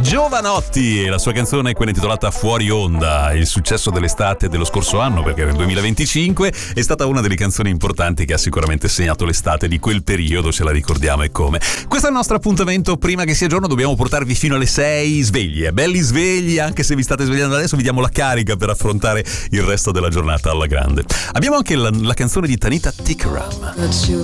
Giovanotti e la sua canzone, quella intitolata Fuori Onda, il successo dell'estate dello scorso anno, perché nel 2025 è stata una delle canzoni importanti che ha sicuramente segnato l'estate di quel periodo, ce la ricordiamo e come. Questo è il nostro appuntamento, prima che sia giorno dobbiamo portarvi fino alle 6 svegli, belli svegli, anche se vi state svegliando adesso vi diamo la carica per affrontare il resto della giornata alla grande. Abbiamo anche la canzone di Tanita Tikaram.